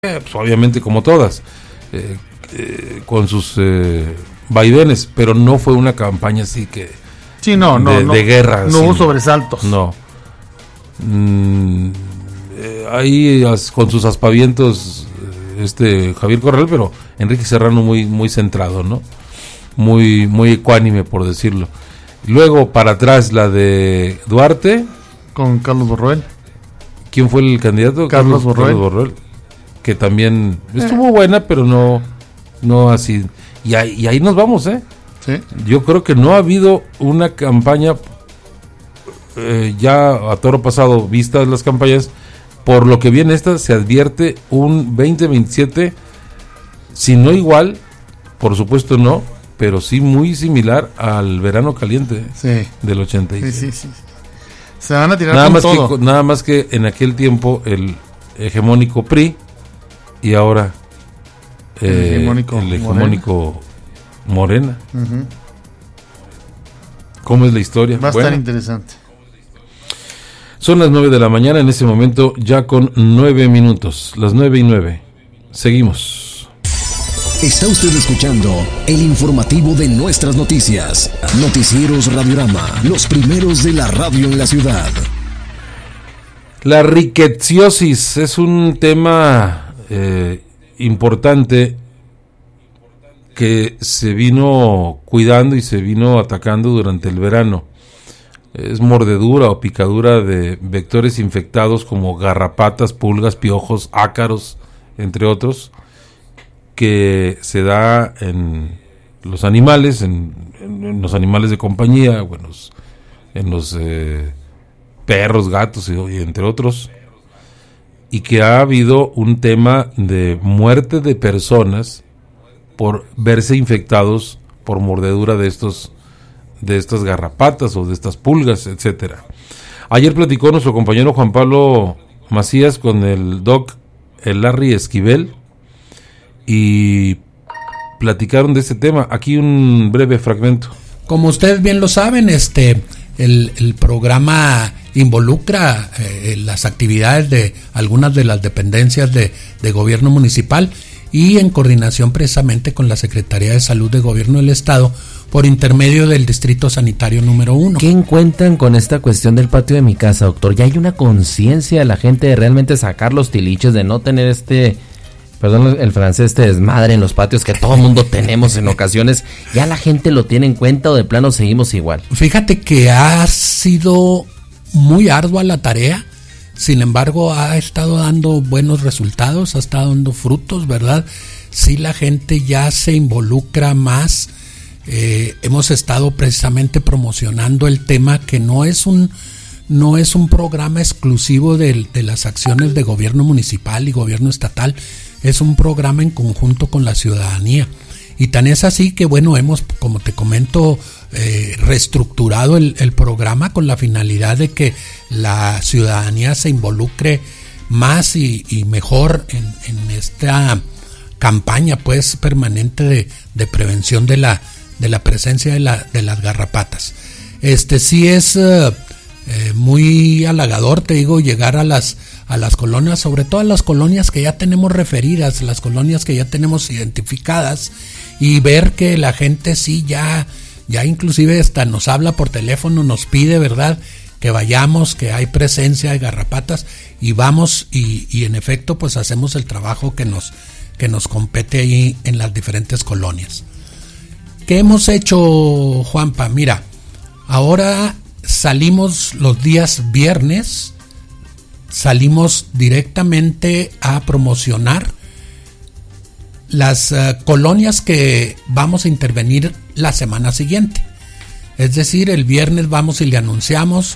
Pues obviamente como todas, con sus vaivenes, pero no fue una campaña así que sí, de guerra. No hubo sobresaltos. No. Ahí con sus aspavientos Javier Corral, pero Enrique Serrano muy centrado, ¿no? Muy ecuánime, por decirlo. Luego para atrás la de Duarte con Carlos Borroel. ¿Quién fue el candidato? Carlos Borroel, que también estuvo buena, pero no así. Y ahí nos vamos, ¿Sí? Yo creo que no ha habido una campaña ya a toro pasado, vistas las campañas, por lo que viene esta, se advierte un 2027, si no igual, por supuesto no, pero sí muy similar al verano caliente del 86. Sí. Se van a tirar con todo. Nada más que en aquel tiempo el hegemónico PRI y ahora el hegemónico Morena. Uh-huh. ¿Cómo es la historia? Va a estar interesante. Son las 9 de la mañana, en ese momento ya con 9 minutos, las 9:09. Seguimos. Está usted escuchando el informativo de nuestras noticias. Noticieros Radiorama, los primeros de la radio en la ciudad. La riqueziosis es un tema importante que se vino cuidando y se vino atacando durante el verano. Es mordedura o picadura de vectores infectados como garrapatas, pulgas, piojos, ácaros, entre otros, que se da en los animales, en los animales de compañía, en los perros, gatos y entre otros, y que ha habido un tema de muerte de personas por verse infectados por mordedura de estas garrapatas o de estas pulgas, etcétera. Ayer platicó nuestro compañero Juan Pablo Macías con el doc Larry Esquivel y platicaron de este tema. Aquí un breve fragmento. Como ustedes bien lo saben, el programa involucra las actividades de algunas de las dependencias de gobierno municipal y en coordinación precisamente con la Secretaría de Salud de Gobierno del Estado por intermedio del Distrito Sanitario número 1. ¿Qué encuentran con esta cuestión del patio de mi casa, doctor? ¿Ya hay una conciencia de la gente de realmente sacar los tiliches, de no tener perdón el francés, desmadre en los patios que todo mundo tenemos en ocasiones? ¿Ya la gente lo tiene en cuenta o de plano seguimos igual? Fíjate que ha sido muy ardua la tarea, sin embargo ha estado dando buenos resultados, ha estado dando frutos, ¿verdad? Sí, la gente ya se involucra más. Hemos estado precisamente promocionando el tema, que no es un programa exclusivo de las acciones de gobierno municipal y gobierno estatal, es un programa en conjunto con la ciudadanía. Y tan es así que hemos, como te comento, reestructurado el programa con la finalidad de que la ciudadanía se involucre más y mejor en esta campaña pues permanente de prevención de la presencia de las garrapatas. Sí es muy halagador, te digo, llegar a las colonias, sobre todo a las colonias que ya tenemos referidas, las colonias que ya tenemos identificadas, y ver que la gente sí ya inclusive hasta nos habla por teléfono, nos pide, ¿verdad?, que vayamos, que hay presencia de garrapatas, y vamos y en efecto pues hacemos el trabajo que nos compete ahí en las diferentes colonias. ¿Qué hemos hecho, Juanpa? Mira, ahora salimos los días viernes, salimos directamente a promocionar las colonias que vamos a intervenir la semana siguiente. Es decir, el viernes vamos y le anunciamos,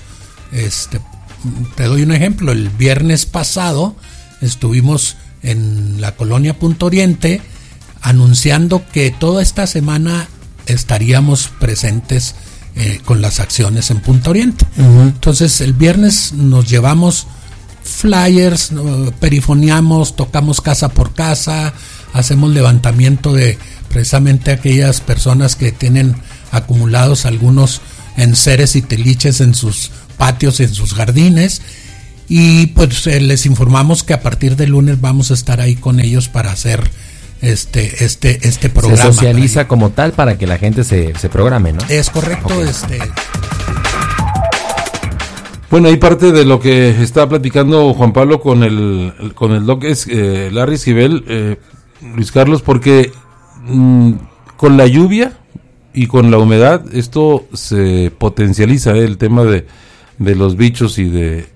te doy un ejemplo, el viernes pasado estuvimos en la colonia Punto Oriente anunciando que toda esta semana estaríamos presentes con las acciones en Punto Oriente. Uh-huh. Entonces el viernes nos llevamos flyers, perifoneamos, tocamos casa por casa, hacemos levantamiento de precisamente aquellas personas que tienen acumulados algunos enseres y tiliches en sus patios, en sus jardines, y pues les informamos que a partir de lunes vamos a estar ahí con ellos para hacer este programa. Se socializa como tal para que la gente se programe, ¿no? Es correcto. Okay. Bueno, ahí parte de lo que está platicando Juan Pablo con el doc es Larry Esquivel, Luis Carlos, porque con la lluvia y con la humedad esto se potencializa, el tema de los bichos y de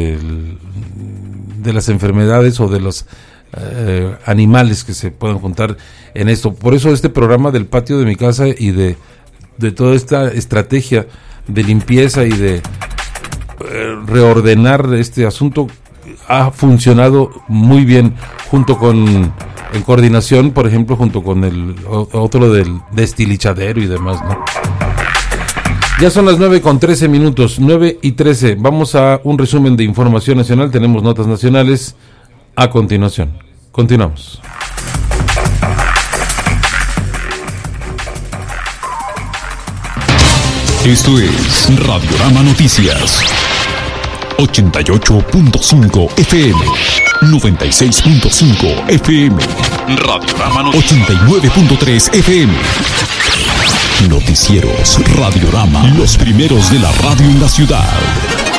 las enfermedades o de los animales que se puedan juntar en esto. Por eso este programa del patio de mi casa y de toda esta estrategia de limpieza y de reordenar este asunto ha funcionado muy bien en coordinación, por ejemplo, junto con el otro del destilichadero y demás, ¿no? Ya son las 9:13, 9:13. Vamos a un resumen de información nacional. Tenemos notas nacionales a continuación. Continuamos. Esto es Radiorama Noticias. 88.5 FM, 96.5 FM, Radiorama Noticias. 89.3 FM. Noticieros Radiorama, los primeros de la radio en la ciudad.